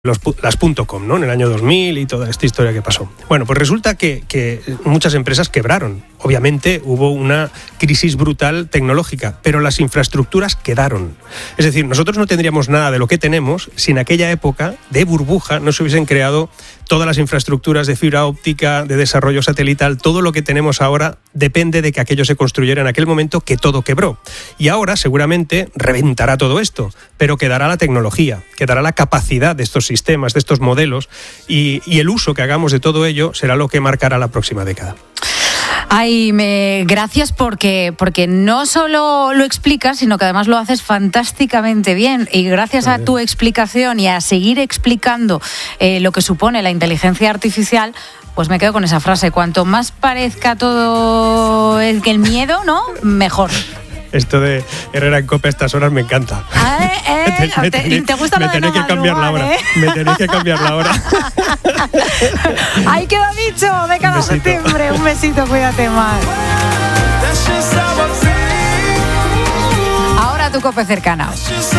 las .com, ¿no? En el año 2000 y toda esta historia que pasó. Bueno, pues resulta que muchas empresas quebraron. Obviamente hubo una crisis brutal tecnológica, pero las infraestructuras quedaron. Es decir, nosotros no tendríamos nada de lo que tenemos si en aquella época de burbuja no se hubiesen creado todas las infraestructuras de fibra óptica, de desarrollo satelital. Todo lo que tenemos ahora depende de que aquello se construyera en aquel momento que todo quebró. Y ahora seguramente reventará todo esto, pero quedará la tecnología, quedará la capacidad de estos sistemas, de estos modelos, y el uso que hagamos de todo ello será lo que marcará la próxima década. Ay, gracias porque no solo lo explicas, sino que además lo haces fantásticamente bien. Y gracias a tu explicación y a seguir explicando lo que supone la inteligencia artificial, pues me quedo con esa frase: cuanto más parezca todo el miedo, ¿no? Mejor. Esto de Herrera en COPE a estas horas me encanta. ¿Te gusta lo de no madrugar, Me tenéis que cambiar la hora. Ahí queda dicho, de cada septiembre. Un besito, cuídate más. Ahora tu COPE cercana.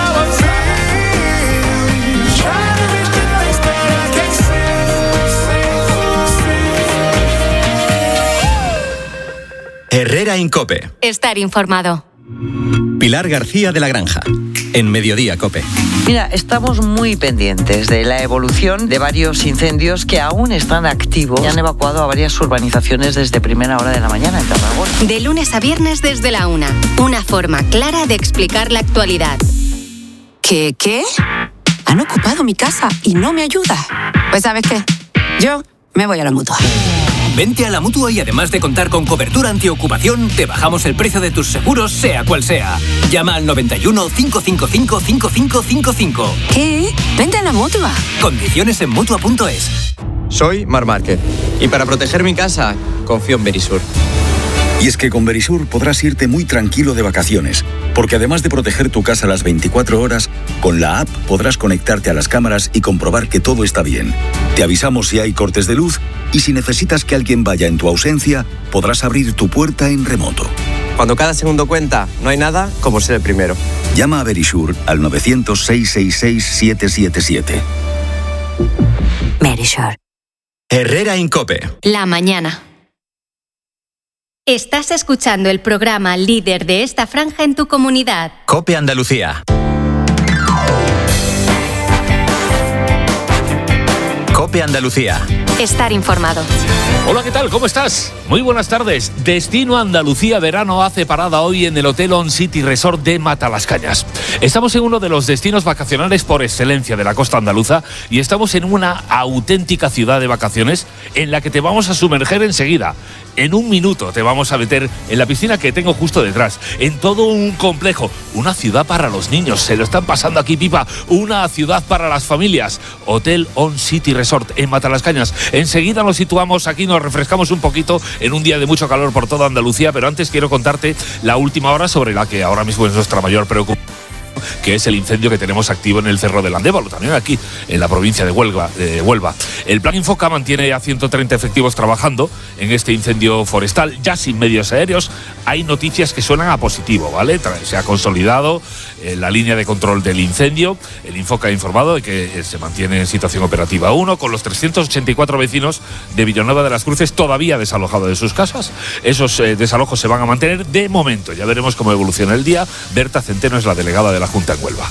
Herrera en COPE. Estar informado. Pilar García de la Granja, en Mediodía COPE. Mira, estamos muy pendientes de la evolución de varios incendios que aún están activos y han evacuado a varias urbanizaciones desde primera hora de la mañana en Tarragona. De lunes a viernes desde la 1. Una forma clara de explicar la actualidad. ¿Qué? Han ocupado mi casa y no me ayuda. Pues ¿sabes qué? Yo me voy a la Mutua. Vente a la Mutua y además de contar con cobertura antiocupación, te bajamos el precio de tus seguros, sea cual sea. Llama al 91 555 5555. ¿Qué? Vente a la Mutua. Condiciones en Mutua.es. Soy Mar Márquez y para proteger mi casa, confío en Verisur. Y es que con Verisur podrás irte muy tranquilo de vacaciones, porque además de proteger tu casa las 24 horas, con la app podrás conectarte a las cámaras y comprobar que todo está bien. Te avisamos si hay cortes de luz y si necesitas que alguien vaya en tu ausencia, podrás abrir tu puerta en remoto. Cuando cada segundo cuenta, no hay nada como ser el primero. Llama a Verisur al 900-666-777. Verisur. Herrera en COPE. La mañana. Estás escuchando el programa líder de esta franja en tu comunidad. COPE Andalucía. COPE Andalucía. Estar informado. Hola, ¿qué tal? ¿Cómo estás? Muy buenas tardes. Destino Andalucía Verano hace parada hoy en el Hotel On City Resort de Matalascañas. Estamos en uno de los destinos vacacionales por excelencia de la costa andaluza y estamos en una auténtica ciudad de vacaciones en la que te vamos a sumerger enseguida. En un minuto te vamos a meter en la piscina que tengo justo detrás, en todo un complejo, una ciudad para los niños, se lo están pasando aquí pipa, una ciudad para las familias. Hotel On City Resort en Matalascañas. Enseguida nos situamos aquí, nos refrescamos un poquito en un día de mucho calor por toda Andalucía, pero antes quiero contarte la última hora sobre la que ahora mismo es nuestra mayor preocupación, que es el incendio que tenemos activo en el Cerro del Andévalo, también aquí en la provincia de Huelva. El Plan Infoca mantiene a 130 efectivos trabajando en este incendio forestal, ya sin medios aéreos. Hay noticias que suenan a positivo, ¿vale? Se ha consolidado la línea de control del incendio. El Infoca ha informado de que se mantiene en situación operativa 1, con los 384 vecinos de Villanueva de las Cruces todavía desalojados de sus casas. Esos desalojos se van a mantener de momento. Ya veremos cómo evoluciona el día. Berta Centeno es la delegada de la Junta en Huelva.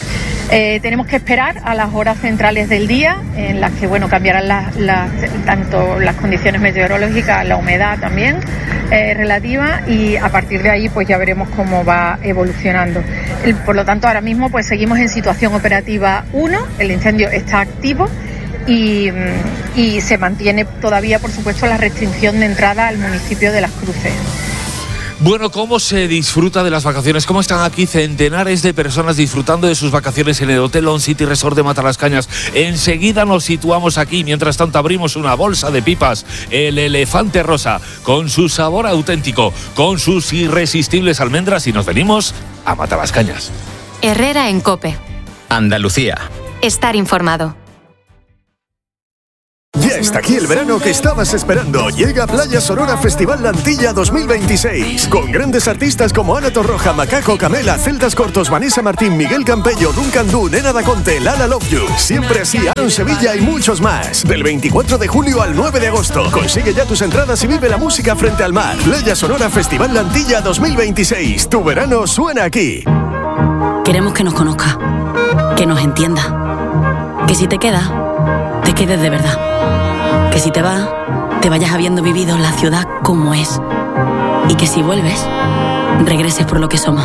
Tenemos que esperar a las horas centrales del día, en las que cambiarán tanto las condiciones meteorológicas, la humedad también relativa, y a partir de ahí pues ya veremos cómo va evolucionando. Por lo tanto, ahora mismo pues seguimos en situación operativa 1, el incendio está activo y se mantiene todavía, por supuesto, la restricción de entrada al municipio de Las Cruces. Bueno, ¿cómo se disfruta de las vacaciones? ¿Cómo están aquí centenares de personas disfrutando de sus vacaciones en el Hotel On City Resort de Matalascañas? Enseguida nos situamos aquí. Mientras tanto, abrimos una bolsa de pipas, el Elefante Rosa, con su sabor auténtico, con sus irresistibles almendras, y nos venimos a Matalascañas. Herrera en COPE. Andalucía. Estar informado. Ya está aquí el verano que estabas esperando. Llega Playa Sonora Festival La Antilla 2026. Con grandes artistas como Ana Torroja, Macaco, Camela, Celtas Cortos, Vanessa Martín, Miguel Campello, Duncan Du, Nena Daconte, Lala Love You, Siempre Así, Aaron Sevilla y muchos más. Del 24 de julio al 9 de agosto. Consigue ya tus entradas y vive la música frente al mar. Playa Sonora Festival La Antilla 2026. Tu verano suena aquí. Queremos que nos conozca, que nos entienda, que si te quedas, te quedes de verdad. Que si te vas, te vayas habiendo vivido la ciudad como es. Y que si vuelves, regreses por lo que somos.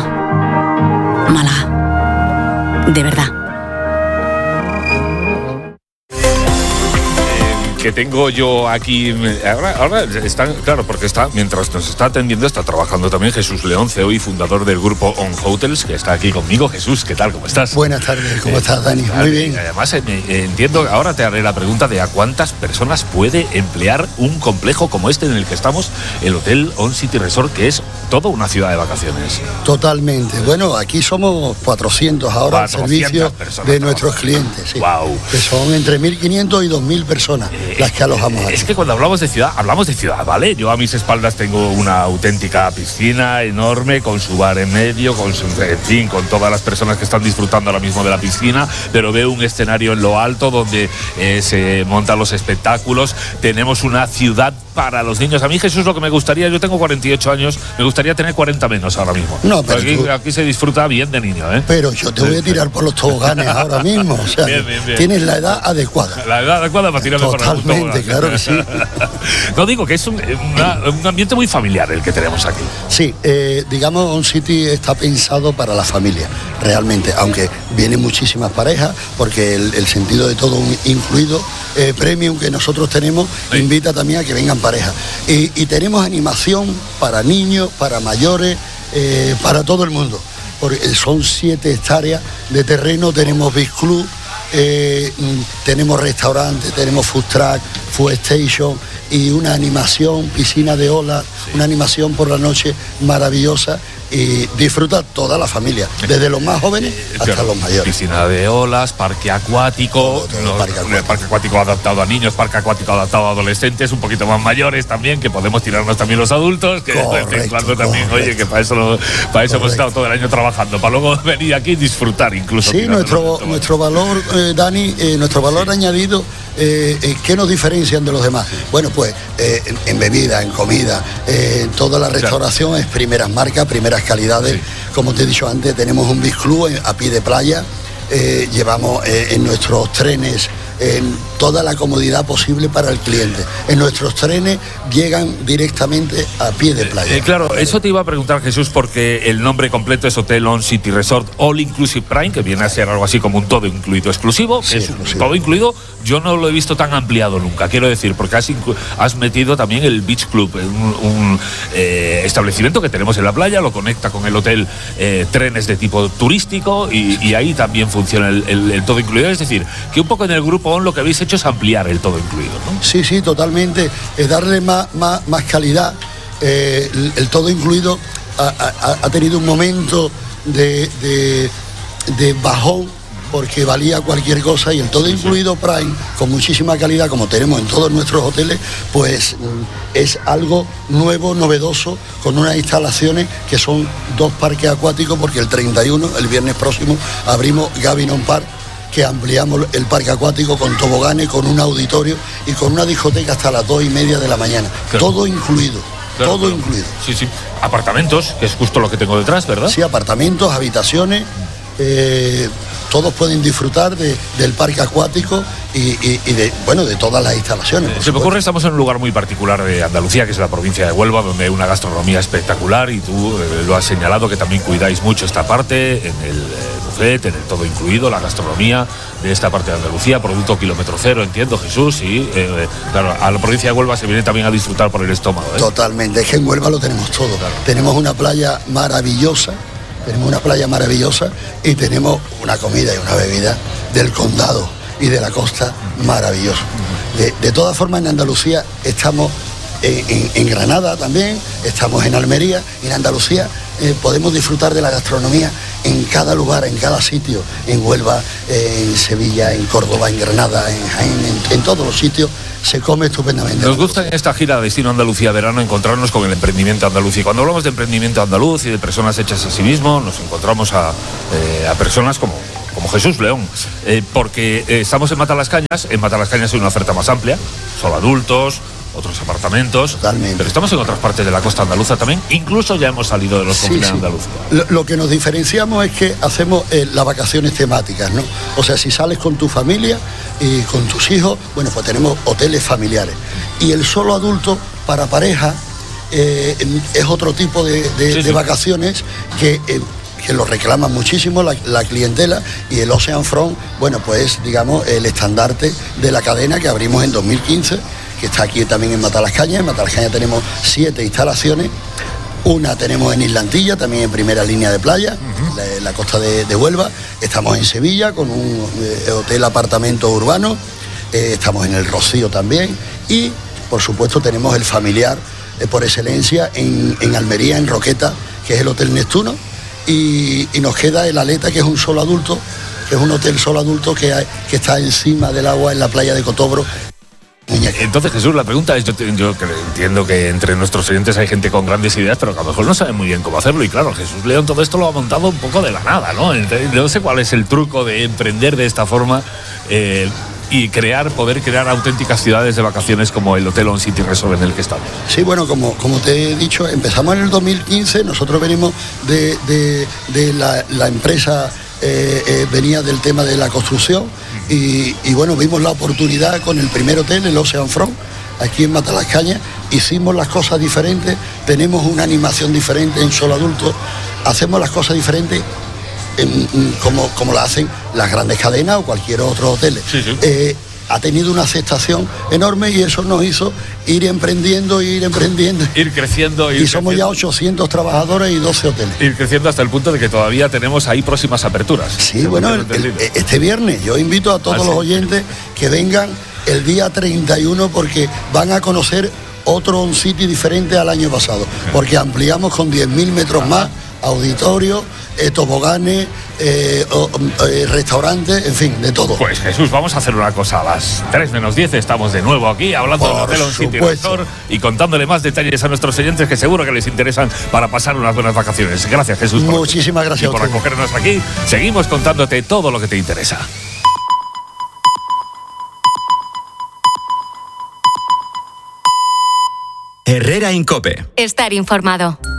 Málaga. De verdad. Que tengo yo aquí ahora están, claro, porque está, mientras nos está atendiendo, está trabajando también Jesús León, CEO y fundador del grupo On Hotels, que está aquí conmigo. Jesús, ¿qué tal? ¿Cómo estás? Buenas tardes, ¿cómo estás, Dani? Muy bien. Además, entiendo, ahora te haré la pregunta de a cuántas personas puede emplear un complejo como este en el que estamos, el Hotel On City Resort, que es toda una ciudad de vacaciones. Totalmente. Bueno, aquí somos 400 ahora al servicio de nuestros clientes. Sí, wow. Que son entre 1.500 y 2.000 personas las que alojamos aquí. Es que cuando hablamos de ciudad, ¿vale? Yo a mis espaldas tengo una auténtica piscina enorme con su bar en medio, con todas las personas que están disfrutando ahora mismo de la piscina, pero veo un escenario en lo alto donde se montan los espectáculos. Tenemos una ciudad para los niños. A mí, Jesús, lo que me gustaría, yo tengo 48 años, me gustaría tener 40 menos ahora mismo. No, pero aquí se disfruta bien de niño, ¿eh? Pero yo te voy a tirar por los toboganes ahora mismo. O sea, bien. Tienes la edad adecuada. La edad adecuada para tirarme por algún tobogán. Claro que sí. No, digo que es un ambiente muy familiar el que tenemos aquí. Sí, digamos, On City está pensado para la familia, realmente, aunque vienen muchísimas parejas, porque el sentido de todo incluido, premium que nosotros tenemos, invita también a que vengan parejas. Y tenemos animación para niños, para mayores, para todo el mundo. Porque son 7 hectáreas de terreno, tenemos beach club, tenemos restaurante, tenemos food truck, food station y una animación, piscina de olas, una animación por la noche maravillosa. Y disfruta toda la familia, desde los más jóvenes hasta los mayores. Piscina de olas, parque acuático, parque acuático adaptado a niños, parque acuático adaptado a adolescentes, un poquito más mayores también, que podemos tirarnos también los adultos, que de vez en cuando también, oye, que para eso hemos estado todo el año trabajando, para luego venir aquí y disfrutar incluso. Sí, nuestro valor, Dani, nuestro valor añadido, ¿qué nos diferencian de los demás? Bueno, pues en bebida, en comida, toda la restauración es primeras marcas, primeras calidades. Como te he dicho antes, tenemos un beach club a pie de playa, llevamos en nuestros trenes en toda la comodidad posible para el cliente. En nuestros trenes llegan directamente a pie de playa. Claro, eso te iba a preguntar, Jesús, porque el nombre completo es Hotel On City Resort All Inclusive Prime, que viene a ser algo así como un todo incluido exclusivo. Sí, es exclusivo. Todo incluido, yo no lo he visto tan ampliado nunca, quiero decir, porque has metido también el Beach Club, un establecimiento que tenemos en la playa, lo conecta con el hotel, trenes de tipo turístico, y ahí también funciona el todo incluido. Es decir, que un poco en el grupo ON lo que habéis hecho es ampliar el todo incluido, ¿no? Sí, totalmente. Es darle más calidad. El todo incluido ha tenido un momento de bajón, porque valía cualquier cosa, y el todo incluido Prime, con muchísima calidad, como tenemos en todos nuestros hoteles, pues es algo nuevo, novedoso, con unas instalaciones que son 2 parques acuáticos, porque el 31, el viernes próximo, abrimos Gavinon Park, que ampliamos el parque acuático con toboganes, con un auditorio y con una discoteca hasta las 2:30 de la mañana. Claro. Todo incluido. Claro, todo incluido. Sí. Apartamentos, que es justo lo que tengo detrás, ¿verdad? Sí, apartamentos, habitaciones. Todos pueden disfrutar del parque acuático y de todas las instalaciones. Se me ocurre, estamos en un lugar muy particular de Andalucía, que es la provincia de Huelva, donde hay una gastronomía espectacular, y tú lo has señalado, que también cuidáis mucho esta parte, en el buffet, en el todo incluido, la gastronomía de esta parte de Andalucía, producto kilómetro cero, entiendo, Jesús, y claro, a la provincia de Huelva se viene también a disfrutar por el estómago. Totalmente, es que en Huelva lo tenemos todo. Claro. Tenemos una playa maravillosa. Y tenemos una comida y una bebida del condado y de la costa maravilloso. De todas formas, en Andalucía estamos en Granada también, estamos en Almería, y en Andalucía podemos disfrutar de la gastronomía en cada lugar, en cada sitio, en Huelva, en Sevilla, en Córdoba, en Granada, en Jaén, en todos los sitios se come estupendamente. Nos gusta en esta gira de Destino Andalucía Verano encontrarnos con el emprendimiento andaluz. Y cuando hablamos de emprendimiento andaluz y de personas hechas a sí mismo, nos encontramos a personas como Jesús León, porque estamos en Matalascañas. En Matalascañas hay una oferta más amplia, solo adultos, otros apartamentos. Totalmente. Pero estamos en otras partes de la costa andaluza también. Incluso ya hemos salido de los confines de Andalucía. Lo que nos diferenciamos es que hacemos las vacaciones temáticas, ¿no? O sea, si sales con tu familia y con tus hijos, bueno, pues tenemos hoteles familiares. Y el solo adulto para pareja es otro tipo de vacaciones que lo reclaman muchísimo la clientela, y el Ocean Front, bueno, pues digamos el estandarte de la cadena que abrimos en 2015, que está aquí también en Matalascañas. En Matalascañas tenemos 7 instalaciones. Una tenemos en Islantilla, también en primera línea de playa, la costa de Huelva. Estamos en Sevilla con un hotel apartamento urbano. Estamos en el Rocío también. Y, por supuesto, tenemos el familiar por excelencia en Almería, en Roqueta, que es el Hotel Neptuno. Y nos queda el Aleta, que es un solo adulto, que es un hotel solo adulto que está encima del agua en la playa de Cotobro. Entonces, Jesús, la pregunta es, yo entiendo que entre nuestros oyentes hay gente con grandes ideas, pero que a lo mejor no sabe muy bien cómo hacerlo. Y claro, Jesús León todo esto lo ha montado un poco de la nada, ¿no? No sé cuál es el truco de emprender de esta forma y poder crear auténticas ciudades de vacaciones como el Hotel On City Resort en el que estamos. Sí, bueno, como te he dicho, empezamos en el 2015, nosotros venimos de la empresa, venía del tema de la construcción y bueno, vimos la oportunidad con el primer hotel, el Ocean Front, aquí en Matalascañas. Hicimos las cosas diferentes, tenemos una animación diferente en solo adulto, hacemos las cosas diferentes como la hacen las grandes cadenas o cualquier otro hotel. Ha tenido una aceptación enorme y eso nos hizo ir emprendiendo. Ir creciendo. Y somos ya 800 trabajadores y 12 hoteles. Ir creciendo hasta el punto de que todavía tenemos ahí próximas aperturas. Sí, bueno, este viernes yo invito a todos los oyentes que vengan el día 31 porque van a conocer otro On City diferente al año pasado, porque ampliamos con 10.000 metros más, auditorio, toboganes, restaurantes, en fin, de todo. Pues Jesús, vamos a hacer una cosa. A las 3 menos 10 estamos de nuevo aquí hablando del Hotel On City Resort y contándole más detalles a nuestros oyentes que seguro que les interesan para pasar unas buenas vacaciones. Gracias, Jesús. Muchísimas gracias por acogernos aquí. Seguimos contándote todo lo que te interesa. Herrera Incope. Estar informado.